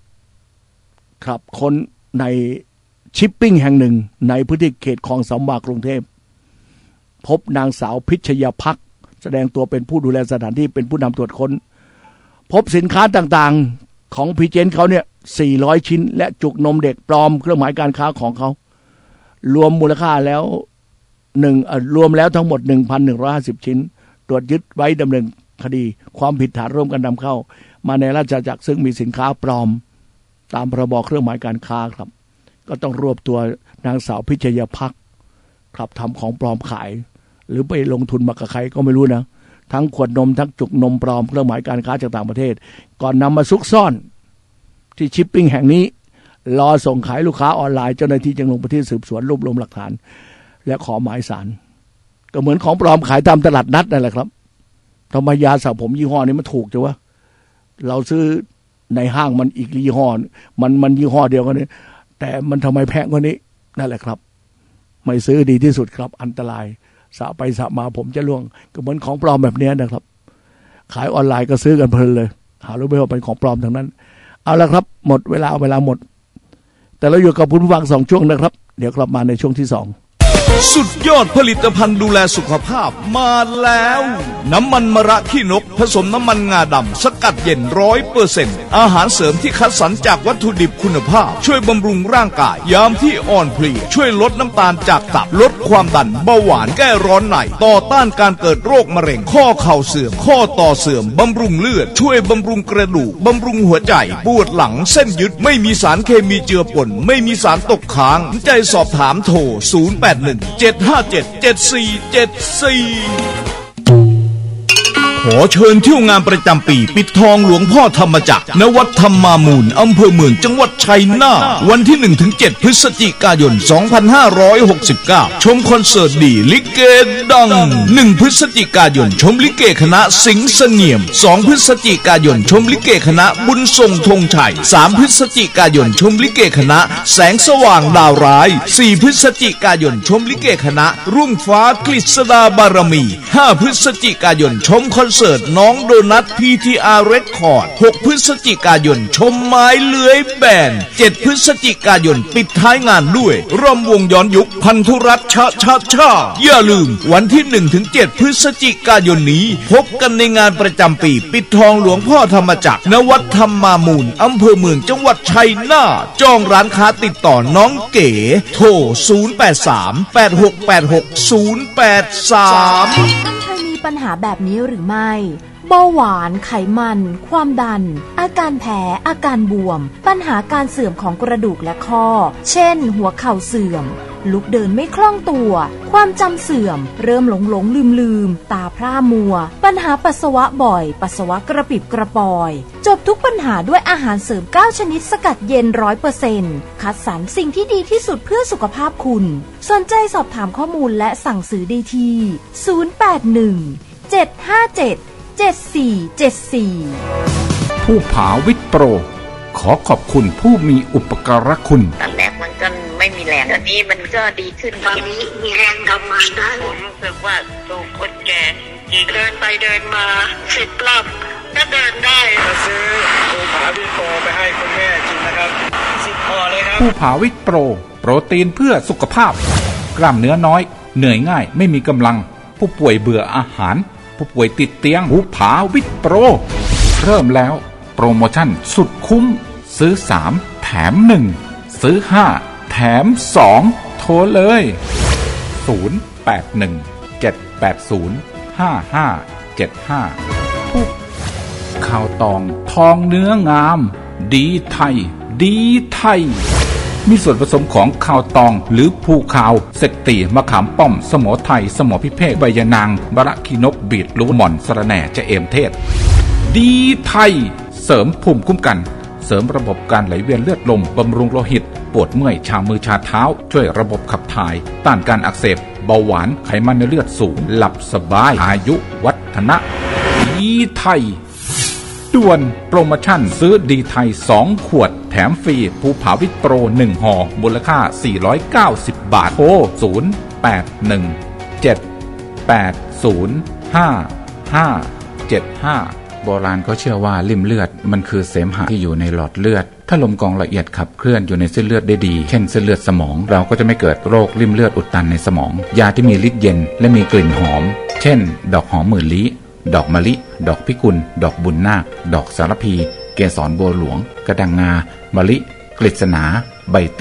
ในชิปปิ้งแห่งหนึ่งในพื้นที่เขตคลองสามวากรุงเทพพบนางสาวพิชยาภักดิ์แสดงตัวเป็นผู้ดูแลสถานที่เป็นผู้นำตรวจค้นพบสินค้าต่างๆของพีเจนเขาเนี่ย400 ชิ้นและจุกนมเด็กปลอมเครื่องหมายการค้าของเขารวมมูลค่าแล้วรวมแล้วทั้งหมด 1,150 ชิ้นตรวจยึดไว้ดำเนินคดีความผิดฐานร่วมกันนำเข้ามาในราชอาณาจักรซึ่งมีสินค้าปลอมตามพรบเครื่องหมายการค้าครับก็ต้องรวบตัวนางสาวพิชยาภักดิ์ครับทำของปลอมขายหรือไปลงทุนมากับใครก็ไม่รู้นะทั้งขวดนมทั้งจุกนมปลอมเครื่องหมายการค้าจากต่างประเทศก่อนนำมาซุกซ่อนที่ชิปปิ้งแห่งนี้รอส่งขายลูกค้าออนไลน์เจ้าหน้าที่จึงลงพื้นที่สืบสวนรวบรวมหลักฐานและขอหมายศาลก็เหมือนของปลอมขายตามตลาดนัดนั่นแหละครับทำไมยาสระผมยี่ห้อนี้มันถูกจังวะเราซื้อในห้างมันอีกยี่ห้อมันยี่ห้อเดียวกันนี่แต่มันทำไมแพงกว่านี้นั่นแหละครับไม่ซื้อดีที่สุดครับอันตรายสระไปสระมาผมจะล่วงก็เหมือนของปลอมแบบนี้นะครับขายออนไลน์ก็ซื้อกันเพลินเลยหารู้ไหมว่าเป็นของปลอมทั้งนั้นเอาละครับหมดเวลาหมดแต่เราอยู่กับคุณผู้ฟัง2ช่วงนะครับเดี๋ยวกลับมาในช่วงที่2 สุดยอดผลิตภัณฑ์ดูแลสุขภาพมาแล้วน้ำมันมะระขี้นกผสมน้ำมันงาดำสกัดเย็น 100% อาหารเสริมที่คัดสรรจากวัตถุดิบคุณภาพช่วยบำรุงร่างกายยามที่อ่อนเพลียช่วยลดน้ำตาลจากตับลดความดันเบาหวานแก้ร้อนในต่อต้านการเกิดโรคมะเร็งข้อเข่าเสื่อมข้อต่อเสื่อมบำรุงเลือดช่วยบำรุงกระดูกบำรุงหัวใจปวดหลังเส้นยึดไม่มีสารเคมีเจือปนไม่มีสารตกค้างใจสอบถามโทรขอเชิญเที่ยวงานประจำปีปิดทองหลวงพ่อธรรมจักรณวัดธรรมามูลอำเภอเมืองจังหวัดชัยนาทวันที่ 1-7 พฤศจิกายน 2569 ชมคอนเสิร์ตดีลิเกดัง 1 พฤศจิกายนชมลิเกคณะสิงห์เสงี่ยม 2 พฤศจิกายนชมลิเกคณะบุญทรงธงชัย 3 พฤศจิกายนชมลิเกคณะแสงสว่างดาวร้าย 4 พฤศจิกายนชมลิเกคณะรุ่งฟ้ากฤษดาบารมี 5 พฤศจิกายนชมคอนเสิร์ตน้องโดนัท PTR Record 6 พฤศจิกายนชมไม้เลื้อยแบน 7 พฤศจิกายนปิดท้ายงานด้วยร่วมวงย้อนยุคพันธุรัตน์ชาอย่าลืมวันที่ 1-7 พฤศจิกายนนี้พบกันในงานประจำปีปิดทองหลวงพ่อธรรมจักรณวัดธรรมามูลอำเภอเมืองจังหวัดชัยนาทจองร้านค้าติดต่อน้องเก๋โทร 083-868083 ปัญหาแบบนี้หรือไม่เบาหวานไขมันความดันอาการแพ้อาการบวมปัญหาการเสื่อมของกระดูกและข้อเช่นหัวเข่าเสื่อมลุกเดินไม่คล่องตัวความจำเสื่อมเริ่มหลงลืมตาพร่ามัวปัญหาปัสสาวะบ่อยปัสสาวะกระปิบกระปอยจบทุกปัญหาด้วยอาหารเสริม9ชนิดสกัดเย็น 100% คัดสรรสิ่งที่ดีที่สุดเพื่อสุขภาพคุณสนใจสอบถามข้อมูลและสั่งซื้อได้ที่ 081-757-7474 ผู้ผาวิทย์โปรขอขอบคุณผู้มีอุปการะคุณตอนแรกมันก็ไม่มีแรงตอนนี้มันก็ดีขึ้นตอนนี้มีแรงทำงานได้ผมรู้สึกว่าตัวคนแก่จริงเดินไปเดินมา10 รอบก็เดินได้มาซื้อภูผาวิทย์โปรไปให้คุณแม่กินนะครับ10 ห่อเลยครับผู้ผาวิทย์โปรโปรตีนเพื่อสุขภาพกล้ามเนื้อน้อยเหนื่อยง่ายไม่มีกำลังผู้ป่วยเบื่ออาหารผู้ป่วยติดเตียงผู้ผาวิทย์โปรเริ่มแล้วโปรโมชั่นสุดคุ้มซื้อ3แถม1ซื้อ5แถม2โทรเลย0817805575ผู้ข่าวตองทองเนื้องามดีไทยมีส่วนผสมของข่าวตองหรือภูข่าวเสกตีมะขามป้อมสมอไทยสมอพิเภกใบยานางบะระขีนกบีดลูหม่อนสะระแหน่จะเอมเทศดีไทยเสริมภูมิคุ้มกันเสริมระบบการไหลเวียนเลือดลมบำรุงโลหิตปวดเมื่อยชามือชาเท้าช่วยระบบขับถ่ายต้านการอักเสบเบาหวานไขมันในเลือดสูงหลับสบายอายุวัฒนะดีไทยด่วนโปรโมชั่นซื้อดีไทย2ขวดแถมฟรีภูผาวิทย์โปร1ห่อมูลค่า490บาทโทร0817805575โบราณเขาเชื่อว่าลิ่มเลือดมันคือเสมหะที่อยู่ในหลอดเลือดถ้าลมกรองละเอียดขับเคลื่อนอยู่ในเส้นเลือดได้ดีเช่นเส้นเลือดสมองเราก็จะไม่เกิดโรคลิ่มเลือดอุดตันในสมองยาที่มีฤทธิ์เย็นและมีกลิ่นหอมเช่นดอกหอมหมื่นลี้ดอกมะลิดอกพิกุลดอกบุญนาคดอกสารพีเกสรบัวหลวงกระดังงามะลิกฤษณาใบ